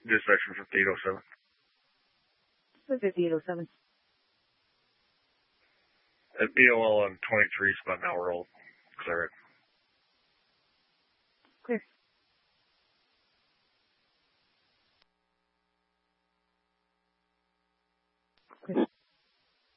Dispatch from 5807. 5807. At BOL on 23 is about an hour old. Clear it.